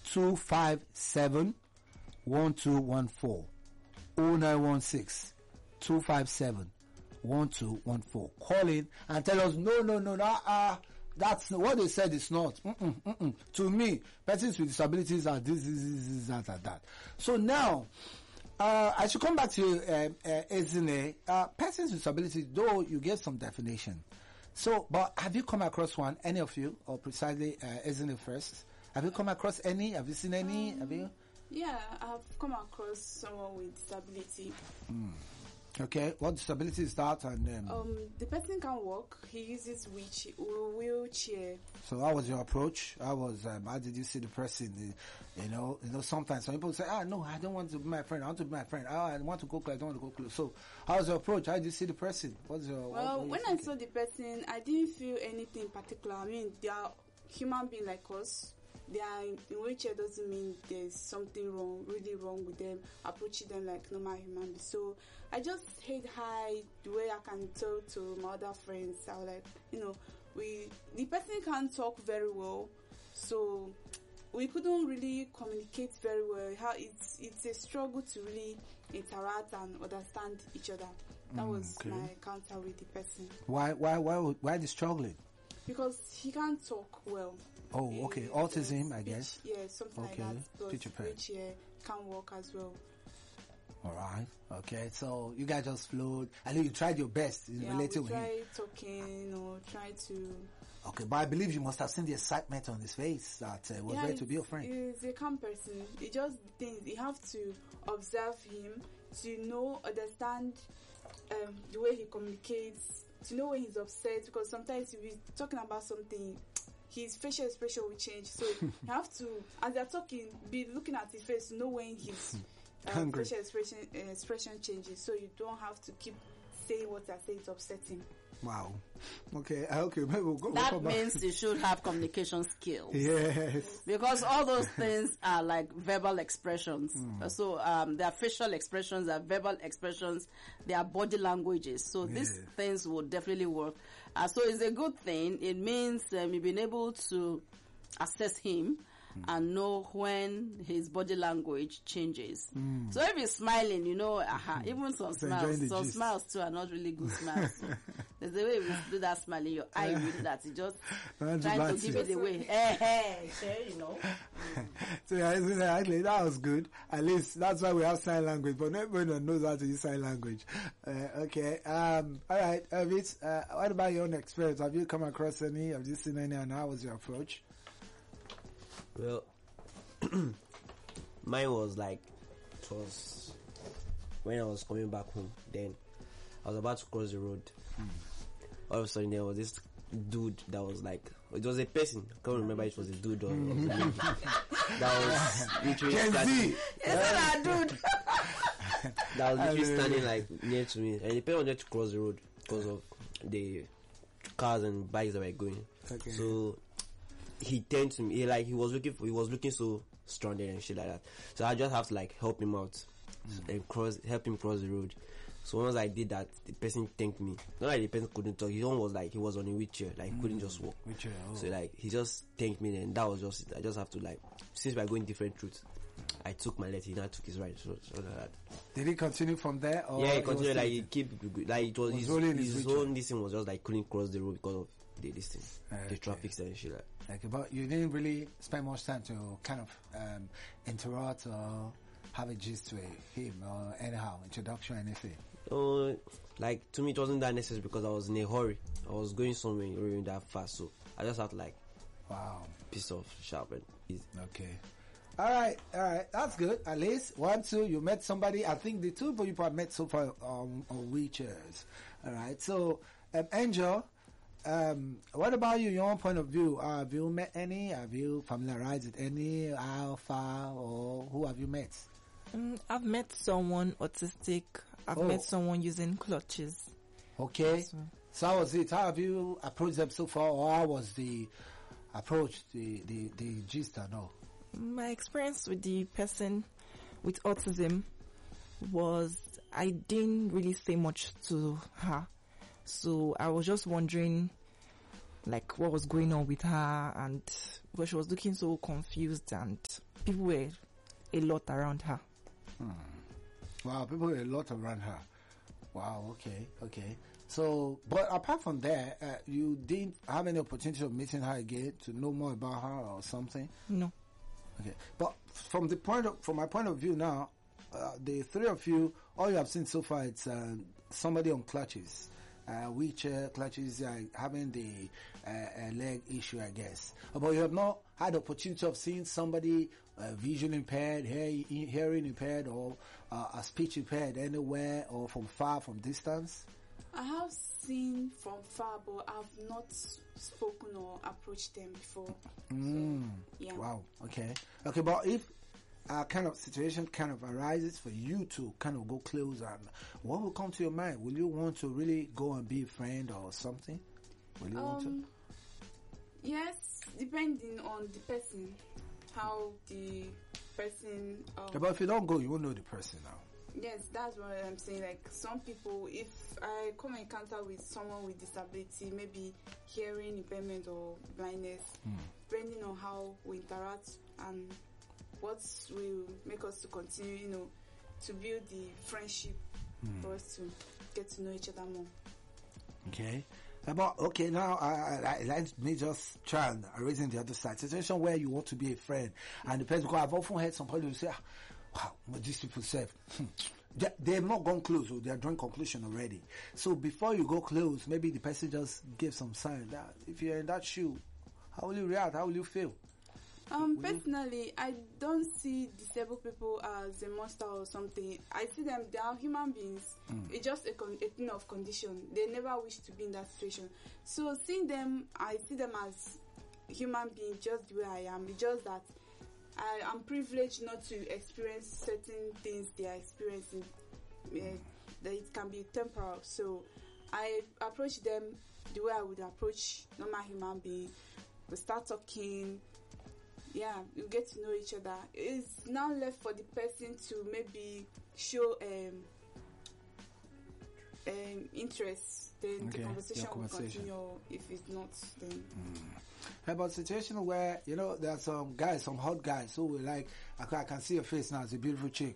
257 1214. 0916 257 1214. Call in and tell us, no, that's what they said is not. To me, persons with disabilities are this, that. So now, I should come back to you, Ezine. Persons with disabilities, though you gave some definition. So, but have you come across one, any of you, or precisely Ezine first? Have you come across any? Have you seen any? Have you? Yeah, I've come across someone with disability. Okay, what disability is that? And the person can walk. He uses wheelchair. So how was your approach? How did you see the person? You know, sometimes some people say, no, I don't want to be my friend. I want to be my friend. I want to go close. I don't want to go close. So how was your approach? How did you see the person? When I saw the person, I didn't feel anything particular. I mean, they are human beings like us. They are in wheelchair doesn't mean there's something really wrong with them, approaching them like normal human beings. So I just said hi the way I can talk to my other friends. I was like, the person can't talk very well, so we couldn't really communicate very well. How it's a struggle to really interact and understand each other. That was my encounter with the person. Why the struggling? Because he can't talk well. Oh, okay. Autism, I guess. Yeah, something like that. Which can't walk as well. All right. Okay. So you guys just flowed. I know you tried your best in relating with him. Tried talking, tried to. Okay, but I believe you must have seen the excitement on his face that was ready to be your friend. He's a calm person. It just things you have to observe him to understand the way he communicates, to know when he's upset, because sometimes if he's talking about something, his facial expression will change. So you have to, as they're talking, be looking at his face to know when his facial expression changes. So you don't have to keep saying what they're saying to upset him. Wow. Okay. Maybe we'll go. That means you should have communication skills. Yes. Because all those things are like verbal expressions. So there are facial expressions, there are verbal expressions, there are body languages. So these things will definitely work. So it's a good thing. It means you've been able to assess him and know when his body language changes. So if he's smiling, even some smiles too are not really good smiles. So there's a way we do that smile in your eye with that. It's just trying to give it away. So actually that was good. At least that's why we have sign language, but not everyone knows how to use sign language. Okay. All right, Vince, what about your own experience? Have you come across any? Have you seen any, and how was your approach? Well, mine was like, it was when I was coming back home. Then I was about to cross the road. All of a sudden there was this dude that was like, it was a person. I can't remember if it was a dude or a lady. That was literally standing. That was literally standing like near to me, and the person wanted to cross the road because of the cars and bikes that were going. Okay. So he turned to me, he was looking so stranded and shit like that. So I just have to like help him out and help him cross the road. So once I did that, the person thanked me. Not like the person couldn't talk. He was like, he was on a wheelchair, like he couldn't just walk. So like, he just thanked me, and that was just it. I just have to like, since we're going different routes, I took my left, he now took his right. So like that. Did he continue from there? Or yeah, he continued, like he kept, like it was his own, this thing was just like couldn't cross the road because of the traffic and shit like. Okay, but you didn't really spend much time to kind of interact or have a gist with him or anyhow, introduction, anything? Like to me it wasn't that necessary because I was in a hurry. I was going somewhere really that fast, so I just had to like, piece of sharp and easy. Okay. Alright, that's good. At least 1, 2, you met somebody. I think the two people I met so far on wheelchairs. Alright, so Angel, what about you, your own point of view? Have you met any? Have you familiarized with any? How far, or who have you met? I've met someone autistic. I've met someone using clutches. Okay. So how was it? How have you approached them so far, or how was the approach, the gist and all? My experience with the person with autism was I didn't really say much to her. So I was just wondering like what was going on with her, and because she was looking so confused and people were a lot around her. Wow, people were a lot around her. Wow, okay. So, but apart from that, you didn't have any opportunity of meeting her again to know more about her or something? No. Okay, but from my point of view now, the three of you, all you have seen so far, it's somebody on clutches, wheelchair clutches, having the leg issue, I guess. But you have not had the opportunity of seeing somebody visually impaired, hearing impaired, or a speech impaired anywhere, or from far, from distance? I have seen from far, but I've not spoken or approached them before. So, yeah. Wow. Okay. But if a kind of situation kind of arises for you to kind of go close, and what will come to your mind? Will you want to really go and be a friend or something? Will you want to? Yes, depending on the person, how the person. But if you don't go, you won't know the person now. Yes, that's what I'm saying. Like, some people, if I come in encounter with someone with disability, maybe hearing impairment or blindness, depending on how we interact and what will make us to continue, to build the friendship for us to get to know each other more. Okay. Now let me just try and raise the other side. Situation where you want to be a friend, and the person, because I've often heard some people who say, wow, what these people say, they have not gone close, or they are drawing conclusion already. So before you go close, maybe the person just gives some sign that if you're in that shoe, how will you react? How will you feel? Personally, I don't see disabled people as a monster or something. I see them, they are human beings. It's just a thing of condition. They never wish to be in that situation. So seeing them, I see them as human beings just the way I am. It's just that I am privileged not to experience certain things they are experiencing. That it can be temporal. So I approach them the way I would approach normal human being. We start talking. Yeah, you get to know each other. It's now left for the person to maybe show interest. Then the conversation will continue. If it's not, then. How about situation where, there are some guys, some hot guys who will like, I can see your face now, it's a beautiful chick,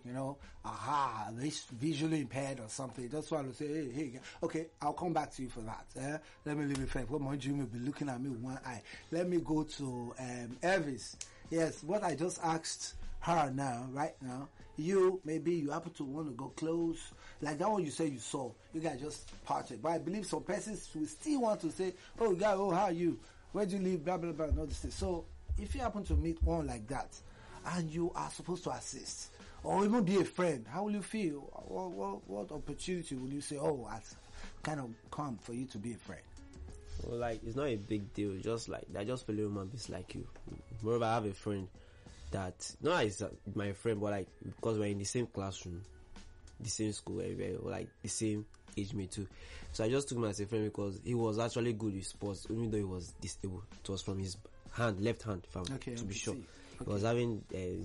this visually impaired or something. That's why I'll say, hey, okay, I'll come back to you for that. Let me leave it first. What more you may be looking at me with one eye. Let me go to Elvis. Yes, what I just asked her now, right now, you happen to want to go close, like that one you say you saw, you guys just parted. But I believe some persons will still want to say, oh, guy, how are you? Where do you live? Blah, blah, blah, and all this thing. So, if you happen to meet one like that, and you are supposed to assist, or even be a friend, how will you feel? What opportunity will you say, oh, I've kind of come for you to be a friend? Well, like, it's not a big deal. Just like, they're just fellow human beings like you. Moreover, I have a friend that, not as my friend, but like, because we're in the same classroom, the same school, everywhere, like the same age mate too. So I just took him as a friend because he was actually good with sports, even though he was disabled. It was from his left hand, to be sure. He was having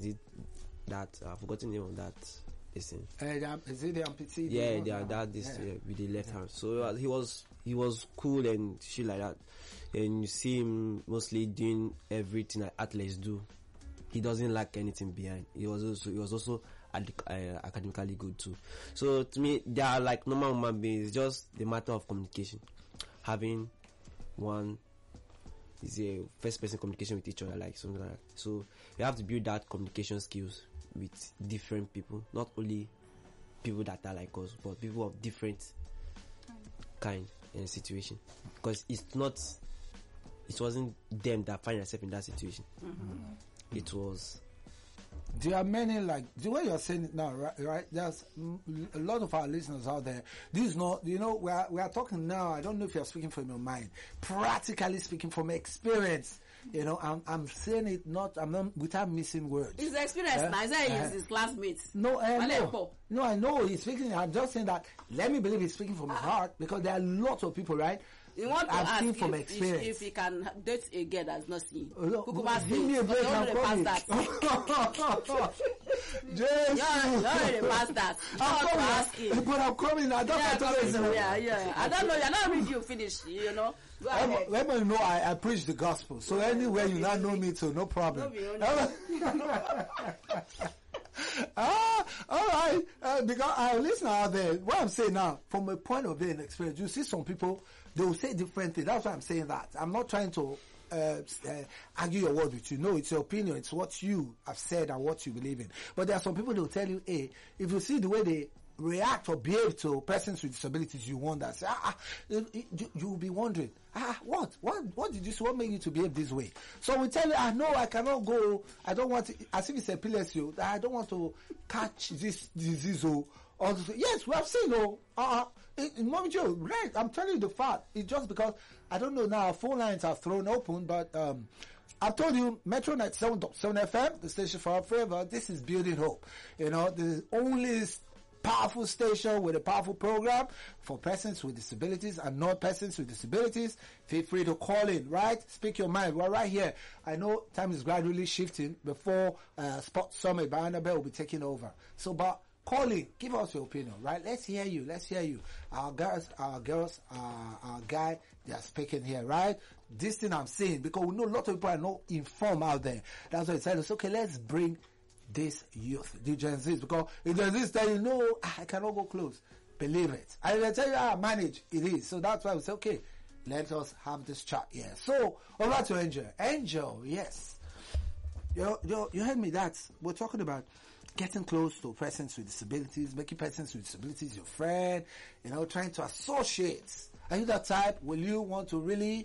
I've forgotten the name of that. Listen. Is it the amputee? With the left hand. So he was cool and shit like that. And you see him mostly doing everything that athletes do. He doesn't lack anything behind. He was also academically good too. So to me, they are like normal human beings. It's just the matter of communication. Having one is a first person communication with each other, like something like that. So you have to build that communication skills with different people, not only people that are like us, but people of different kind and situation. Because it wasn't them that find themselves in that situation. It was. There are many, like the way you're saying it now, right? There's a lot of our listeners out there. This is not, we are talking now. I don't know if you're speaking from your mind, practically speaking from experience. I'm saying it I'm not without missing words. His experience, Isaiah is his classmates. No, I know he's speaking. I'm just saying that. Let me believe he's speaking from his heart, because there are lots of people, right? You want to I've ask seen from if experience. he can date a girl that's not seen. No, Kukuma give me a break, I'm coming. that. Jesus. You're already past that. You don't want to ask him. But I'm coming. I don't Yeah, have to coming, yeah. I don't know. You're not ready. You finish. You know. Go ahead. Everybody know I preach the gospel. So anywhere you not know me to, no problem. All right. Because listen out there. What I'm saying now, from a point of view and experience, you see some people, they will say different things. That's why I'm saying that. I'm not trying to argue your word with you. No, it's your opinion. It's what you have said and what you believe in. But there are some people that will tell you, hey, if you see the way they react or behave to persons with disabilities, you wonder. Say, you will be wondering, what did you see? What made you to behave this way? So we tell you, no, I cannot go. I don't want to, as if it's epilepsy. I don't want to catch this disease. Yes, we have seen. Mommy Joe, right? I'm telling you the fact. It's just because I don't know now. Phone lines are thrown open, but I've told you, Metro 97.7 FM, the station for our forever. This is Building Hope. You know, the only powerful station with a powerful program for persons with disabilities and non-persons with disabilities. Feel free to call in, right? Speak your mind. We're right here. I know time is gradually shifting before Sport Summit by Annabelle will be taking over. So, but call in, give us your opinion, right? Let's hear you. Our girls, our guy, they are speaking here, right? This thing I'm saying, because we know a lot of people are not informed out there. That's why I said, okay, let's bring this youth, the Gen Zs, because if Gen Zs tell you, no, I cannot go close, believe it. I will tell you how I manage, it is. So that's why we say, okay, let us have this chat here. So, over to Angel. Angel, yes. You heard me, we're talking about getting close to persons with disabilities, making persons with disabilities your friend, trying to associate. Are you that type? Will you want to really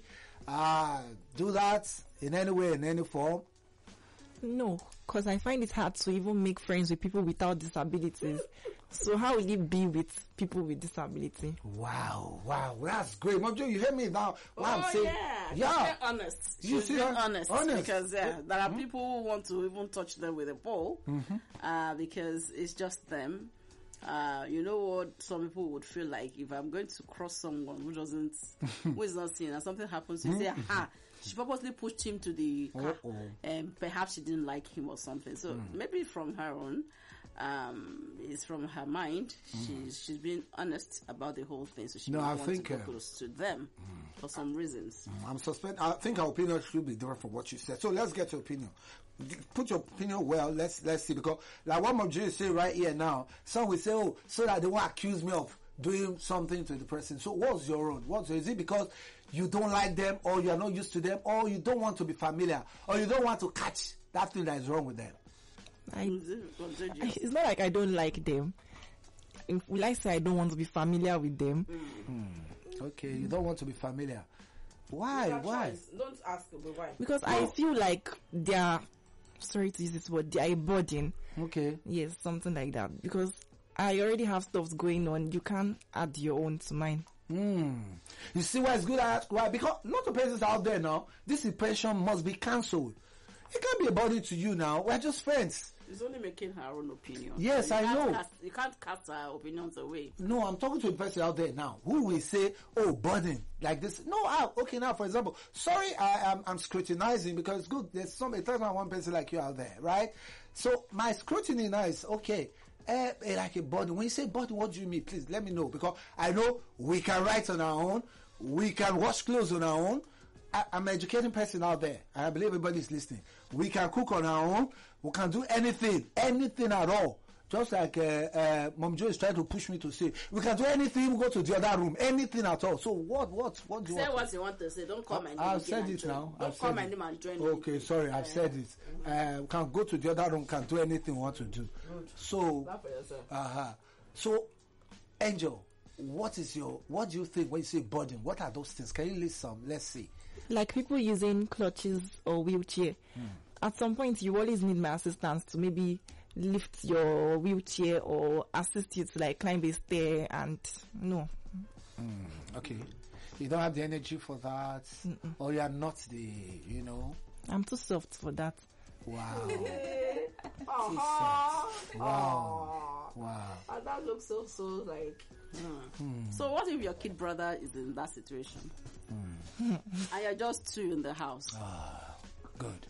do that in any way, in any form? No, because I find it hard to even make friends with people without disabilities. So how will it be with people with disability? Wow, that's great. Mom Jo, you hear me now? What I'm saying? Yeah. She's honest. You see that? Honest. Because there are people who want to even touch them with a pole, because it's just them. You know what? Some people would feel like if I'm going to cross someone who is not seen, and something happens, you say, she purposely pushed him to the car, and perhaps she didn't like him or something. So maybe from her own, it's from her mind. She's being honest about the whole thing, so she may want to go close to them for some reasons. I think our opinion should be different from what you said. So let's get your opinion. Put your opinion well. Let's see, because like what Mom J say right here now, some will say, so that they won't accuse me of doing something to the person. So what's your own? Is it because you don't like them, or you are not used to them, or you don't want to be familiar, or you don't want to catch that thing that is wrong with them? It's not like I don't like them. Will I say I don't want to be familiar with them? Okay, you don't want to be familiar. Why? Don't ask me why. Because I feel like they are, sorry to use this word, they are a burden. Okay. Yes, something like that. Because I already have stuff going on. You can't add your own to mine. You see why it's good at? Why? Because a lot of persons out there now, this impression must be cancelled. It can't be a burden to you now. We're just friends. She's only making her own opinion. Yes, I know. You can't cast her opinions away. No, I'm talking to a person out there now who will say, burden, like this. No, okay, now, for example, sorry, I'm scrutinizing because it's good. There's one person like you out there, right? So my scrutiny now is, okay, like a burden. When you say burden, what do you mean? Please let me know, because I know we can write on our own. We can wash clothes on our own. I'm an educating person out there. I believe everybody's listening. We can cook on our own. We can do anything at all. Just like Mom Jo is trying to push me to say, we can do anything. We go to the other room, anything at all. So what do you want? Say what you want to say. Don't come and I've said it now. Don't come and join. Okay, sorry, I've said it. We can go to the other room. Can do anything we want to do. So, So, Angel, what do you think when you say burden? What are those things? Can you list some? Let's see. Like people using clutches or wheelchair. At some point, you always need my assistance to maybe lift your wheelchair or assist you to like climb a stair, and no. Okay. You don't have the energy for that, or you are not I'm too soft for that. Wow. Wow. And that looks so like. So what if your kid brother is in that situation? And you're just two in the house. Good.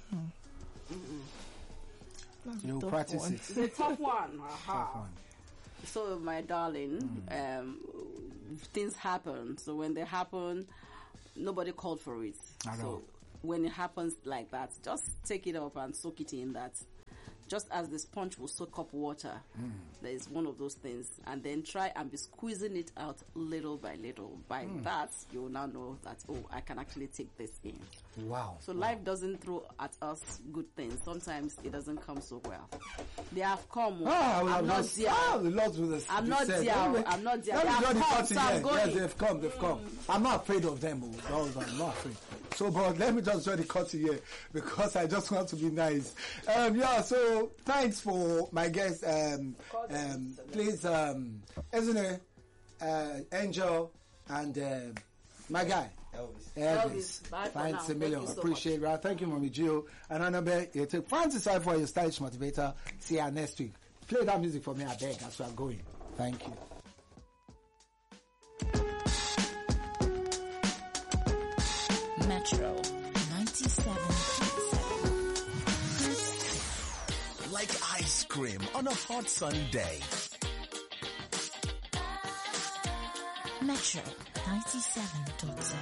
That's You a tough practice one. it. It's a tough one. Aha. Tough one. So, my darling, things happen. So when they happen, nobody called for it. I know. So when it happens like that, just take it up and soak it in. That just as the sponge will soak up water, there is one of those things, and then try and be squeezing it out little by little. By that, you will now know that, oh, I can actually take this in. Wow. So life doesn't throw at us good things. Sometimes it doesn't come so well. They have come. I'm not there. The Lord will I'm not there. I'm not there. Let They me have draw the come, curtain so I'm here. going. Yes, they've come. They've come. I'm not afraid of them. Oh, I'm not afraid. So, but let me just draw the curtain here because I just want to be nice. Yeah. So, thanks for my guest. Please, isn't it Angel and my guy. Elvis. Bye for now. Thanks a Thank million. you so Appreciate it. Thank you, Mommy Gio. And Annabelle, you take Francis out for your stylish motivator. See you next week. Play that music for me, I beg, as we are going. Thank you. Metro 97.7. Like ice cream on a hot sunny day. Metro 97.7.